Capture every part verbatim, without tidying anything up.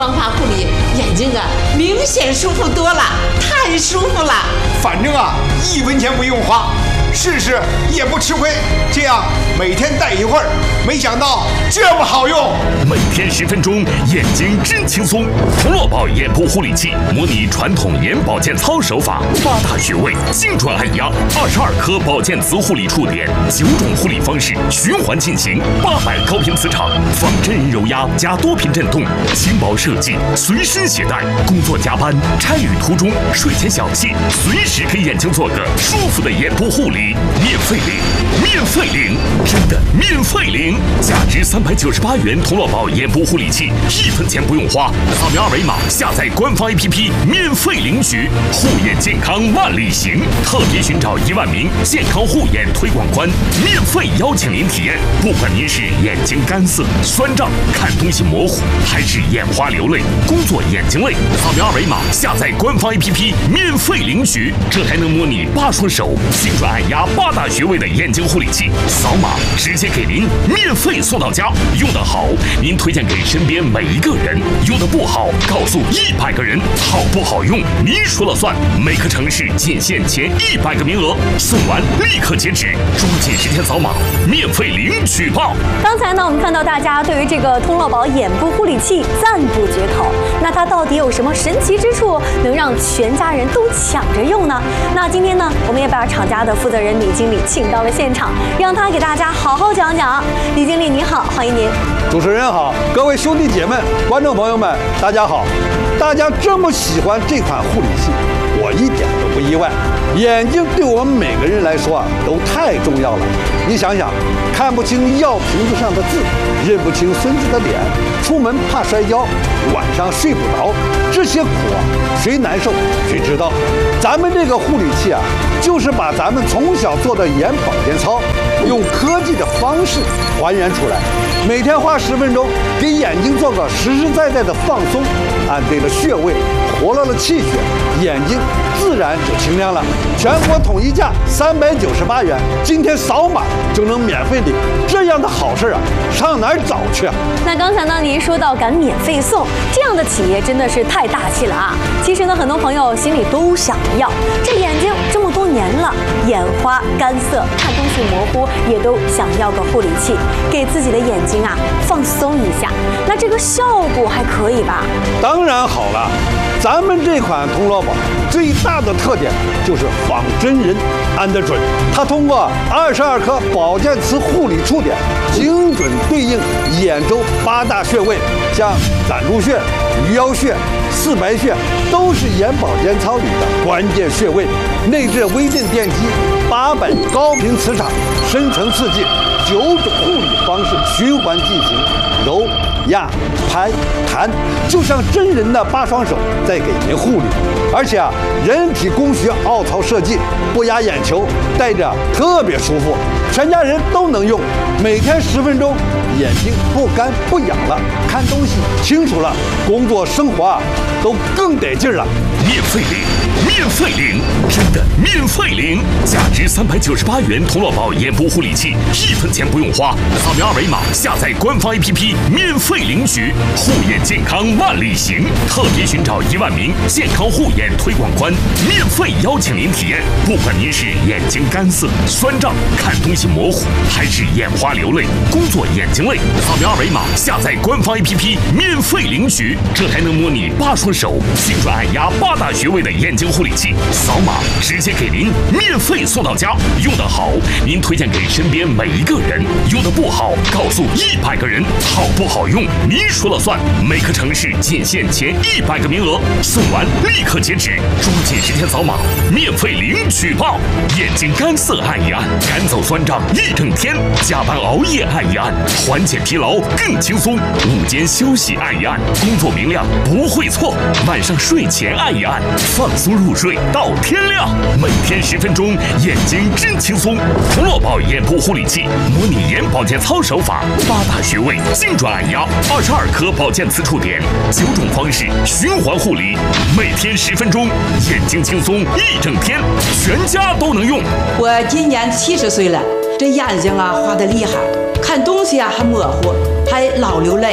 光华护理眼睛啊，明显舒服多了，太舒服了。 反正啊，一分钱不用花，试试也不吃亏。这样每天戴一会儿，没想到这么好用。 每天十分钟，眼睛真轻松。童乐宝眼部护理器模拟传统眼保健操手法，八大穴位精准按压，二十二颗保健磁护理触点，九种护理方式循环进行，八百高频磁场，仿真人揉压加多频震动，轻薄设计，随身携带。工作加班、差旅途中、睡前小憩，随时给眼睛做个舒服的眼部护理，免费领，免费领，真的免费领！价值三百九十八元童乐宝眼部护理器，一分钱不用花，扫描二维码下载官方 A P P 免费领取。护眼健康万里行，特别寻找一万名健康护眼推广官，免费邀请您体验。不管您是眼睛干涩、酸胀、看东西模糊，还是眼花流泪、工作眼睛累，扫描二维码下载官方 A P P 免费领取。这还能模拟八双手精准按压八大穴位的眼睛护理器，扫码直接给您免费送到家。用得好，您推荐给身边每一个人；用得不好，告诉一百个人。好不好用，您说了算。每个城市仅限前一百个名额，送完立刻截止，抓紧时间扫码，免费领取吧。 刚才呢，我们看到大家对于这个通乐宝眼部护理器赞不绝口。那它到底有什么神奇之处，能让全家人都抢着用呢？那今天呢，我们也把厂家的负责人李经理请到了现场，让他给大家好好讲讲。李经理你好，欢迎您。 主持人好，各位兄弟姐妹、观众朋友们，大家好。大家这么喜欢这款护理器，我一点都不意外。眼睛对我们每个人来说啊，都太重要了。你想想，看不清药瓶子上的字，认不清孙子的脸，出门怕摔跤，晚上睡不着，这些苦啊，谁难受谁知道。咱们这个护理器啊，就是把咱们从小做的眼保健操，用科技的方式还原出来。每天花十分钟，给眼睛做个实实在在的放松，按对了穴位，活络了气血，眼睛自然就清亮了。全国统一价三百九十八元，今天扫码就能免费领，这样的好事啊，上哪儿找去啊？ 那刚才呢，您说到敢免费送，这样的企业真的是太大气了啊！其实呢，很多朋友心里都想要，这眼睛这么多年了，眼花、干涩、看东西模糊，也都想要个护理器，给自己的眼睛啊放松一下。那这个效果还可以吧？ 当然好了，咱们这款童乐宝最大的特点就是仿真人按得准，它通过二十二颗保健磁护理触点，精准对应眼周八大穴位，像攒竹穴、鱼腰穴、四白穴，都是眼保健操里的关键穴位。内置微震电机，八百高频磁场，深层刺激，九种护理方式循环进行，揉、压、拍、弹，就像真人的八双手在给您护理。而且啊，人体工学凹槽设计，不压眼球，戴着特别舒服，全家人都能用。每天十分钟，眼睛不干不痒了，看东西清楚了，工作生活啊都更得劲了。 免费领，免费领，真的免费领！价值三百九十八元童乐宝眼部护理器，一分钱不用花，扫描二维码下载官方 A P P 免费领取。护眼健康万里行，特别寻找一万名健康护眼推广官，免费邀请您体验。不管您是眼睛干涩、酸胀、看东西模糊，还是眼花流泪、工作眼睛累，扫描二维码下载官方 A P P 免费领取。这还能模拟八双手精准按压八大穴位的眼睛护理器，扫码直接给您免费送到家。用得好，您推荐给身边每一个人；用得不好，告诉一百个人。好不好用，您说了算。每个城市仅限前一百个名额，送完立刻截止，抓紧时间扫码，免费领取吧。眼睛干涩按一按，赶走酸胀一整天；加班熬夜按一按，缓解疲劳更轻松；午间休息按一按，工作明亮不会错；晚上睡前按一按，放松入睡到天亮。每天十分钟，眼睛真轻松。童乐宝眼部护理器模拟眼保健操手法，八大穴位精准按压，二十二颗保健磁触点，九种方式循环护理，每天十分钟，眼睛轻松一整天，全家都能用。 我今年七十岁了，这眼睛啊花得厉害，看东西啊还模糊，还老流泪。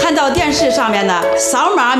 看到电视上面呢，扫码。